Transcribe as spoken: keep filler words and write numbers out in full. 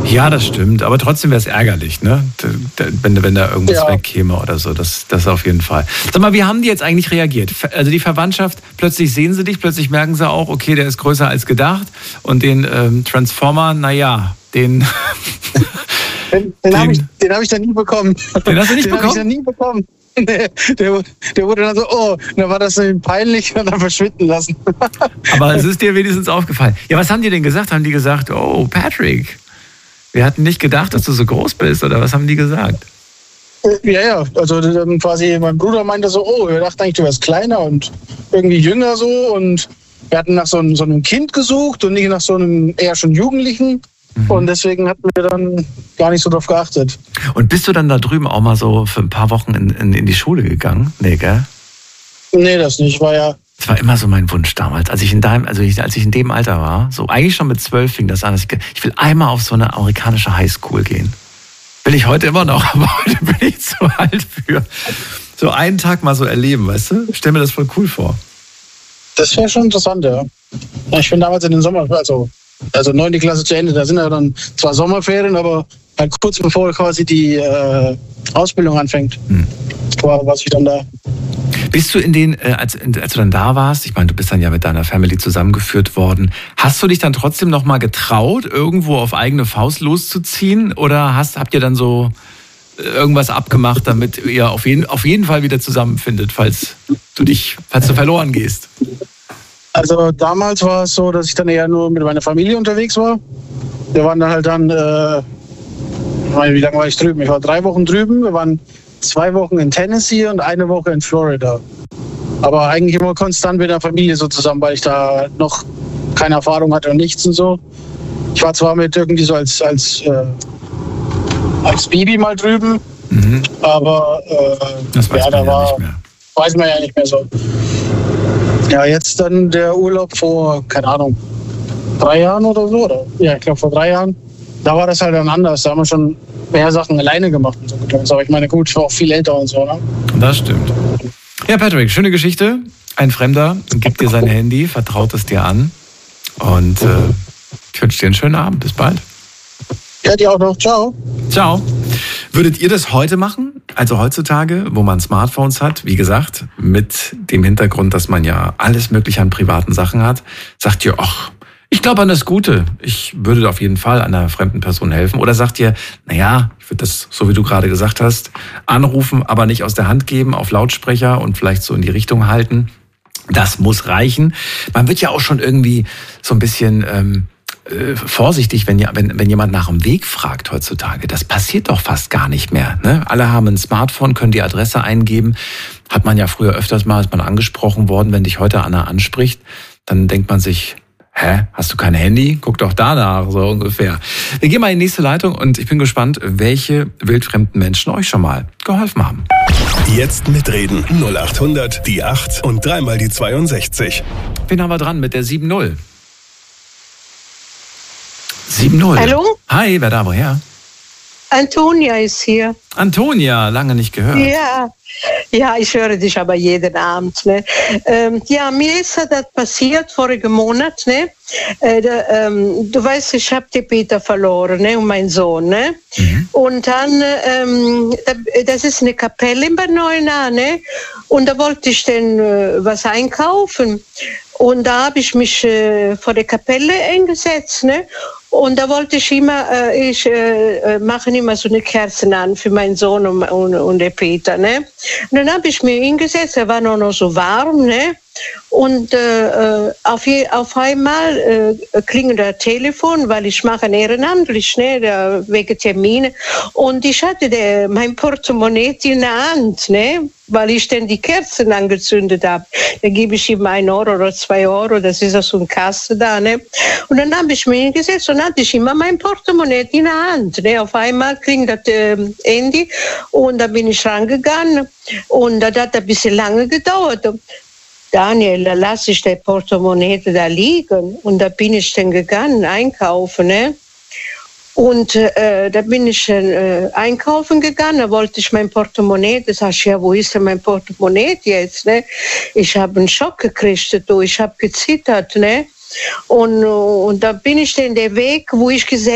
Ja, das stimmt. Aber trotzdem wäre es ärgerlich, ne? Wenn, wenn da irgendwas Ja. wegkäme oder so. Das, das auf jeden Fall. Sag mal, wie haben die jetzt eigentlich reagiert? Also die Verwandtschaft, plötzlich sehen sie dich, plötzlich merken sie auch, okay, der ist größer als gedacht. Und den ähm, Transformer, naja, den... Den, den habe ich, den hab ich dann nie bekommen. Den hast du nicht den bekommen? habe ich dann nie bekommen. Der, der, der wurde dann so, oh, dann war das so peinlich und dann verschwinden lassen. Aber es ist dir wenigstens aufgefallen. Ja, was haben die denn gesagt? Haben die gesagt, oh, Patrick, wir hatten nicht gedacht, dass du so groß bist, oder was haben die gesagt? Ja, ja, also dann quasi mein Bruder meinte so, oh, wir dachten eigentlich, du wärst kleiner und irgendwie jünger so, und wir hatten nach so einem, so einem Kind gesucht und nicht nach so einem eher schon Jugendlichen. Mhm. Und deswegen hatten wir dann gar nicht so drauf geachtet. Und bist du dann da drüben auch mal so für ein paar Wochen in, in, in die Schule gegangen? Nee, gell? Nee, das nicht. War ja. Das war immer so mein Wunsch damals, als ich in deinem, also ich, als ich in dem Alter war, so eigentlich schon mit zwölf fing das an, dass ich, ich will einmal auf so eine amerikanische Highschool gehen. Will ich heute immer noch, aber heute bin ich zu alt für. So einen Tag mal so erleben, weißt du? Stell mir das voll cool vor. Das wäre schon interessant, ja. Ja, ich bin damals in den Sommer, also Also neunte Klasse zu Ende, da sind ja dann zwar Sommerferien, aber halt kurz bevor quasi die äh, Ausbildung anfängt, hm. war, war ich dann da. Bist du in den, äh, als, als du dann da warst, ich meine, du bist dann ja mit deiner Family zusammengeführt worden, hast du dich dann trotzdem noch mal getraut, irgendwo auf eigene Faust loszuziehen, oder hast, habt ihr dann so irgendwas abgemacht, damit ihr auf jeden, auf jeden Fall wieder zusammenfindet, falls du dich, falls du verloren gehst? Also damals war es so, dass ich dann eher nur mit meiner Familie unterwegs war. Wir waren dann halt dann, äh, wie lange war ich drüben? Ich war drei Wochen drüben. Wir waren zwei Wochen in Tennessee und eine Woche in Florida. Aber eigentlich immer konstant mit der Familie so zusammen, weil ich da noch keine Erfahrung hatte und nichts und so. Ich war zwar mit irgendwie so als, als, äh, als Baby mal drüben, mhm. aber äh, das weiß ja, man da ja war, nicht mehr. Weiß man ja nicht mehr so. Ja, jetzt dann der Urlaub vor, keine Ahnung, drei Jahren oder so. Oder? Ja, ich glaube vor drei Jahren. Da war das halt dann anders. Da haben wir schon mehr Sachen alleine gemacht und so. Aber ich meine, gut, ich war auch viel älter und so. Ne? Das stimmt. Ja, Patrick, schöne Geschichte. Ein Fremder gibt dir sein Handy, vertraut es dir an. Und äh, ich wünsche dir einen schönen Abend. Bis bald. Ja, dir auch noch. Ciao. Ciao. Würdet ihr das heute machen? Also heutzutage, wo man Smartphones hat, wie gesagt, mit dem Hintergrund, dass man ja alles Mögliche an privaten Sachen hat, sagt ihr, ach, ich glaube an das Gute. Ich würde auf jeden Fall einer fremden Person helfen. Oder sagt ihr, naja, ich würde das, so wie du gerade gesagt hast, anrufen, aber nicht aus der Hand geben, auf Lautsprecher und vielleicht so in die Richtung halten. Das muss reichen. Man wird ja auch schon irgendwie so ein bisschen ähm, äh, vorsichtig, wenn, wenn, wenn jemand nach dem Weg fragt heutzutage. Das passiert doch fast gar nicht mehr. Ne? Alle haben ein Smartphone, können die Adresse eingeben. Hat man ja früher öfters mal, ist man angesprochen worden. Wenn dich heute einer anspricht, dann denkt man sich, hä, hast du kein Handy? Guck doch danach, so ungefähr. Wir gehen mal in die nächste Leitung und ich bin gespannt, welche wildfremden Menschen euch schon mal geholfen haben. Jetzt mitreden. null acht hundert, die acht und dreimal die zweiundsechzig. Wen haben wir dran mit der sieben null? sieben null. Hallo? Hi, wer da, woher? Antonia ist hier. Antonia, lange nicht gehört. Ja, ja, ich höre dich aber jeden Abend. Ne? Ähm, ja, mir ist das passiert vorigen Monat. Ne? Äh, da, ähm, du weißt, ich habe die Peter verloren, ne? Und meinen Sohn. Ne? Mhm. Und dann, ähm, das ist eine Kapelle in Bad Neuenahr, ne? Und da wollte ich dann äh, was einkaufen. Und da habe ich mich äh, vor der Kapelle eingesetzt, ne? Und da wollte ich immer, äh, ich äh, mache immer so eine Kerzen an für meinen Sohn und, und, und den Peter, ne? Und dann habe ich mich hingesetzt, er war noch, noch so warm, ne? Und äh, auf, je, auf einmal äh, klingelt das Telefon, weil ich mache ehrenamtlich, ne, da, wegen Termine. Und ich hatte der, mein Portemonnaie in der Hand, ne, weil ich dann die Kerzen angezündet habe. Da gebe ich ihm ein Euro oder zwei Euro, das ist ja so eine Kasse da. Ne. Und dann habe ich mich hingesetzt und hatte ich immer mein Portemonnaie in der Hand. Ne. Auf einmal klingelt das äh, Handy und da bin ich rangegangen und das hat ein bisschen lange gedauert. Daniel, da lasse ich das Portemonnaie da liegen. Und da bin ich dann gegangen, einkaufen. Ne? Und äh, da bin ich äh, einkaufen gegangen, da wollte ich mein Portemonnaie. Da sag ich, ja, wo ist denn mein Portemonnaie jetzt? Ne? Ich habe einen Schock gekriegt, ich habe gezittert. Ne? Und, und da bin ich dann den Weg, wo ich gesehen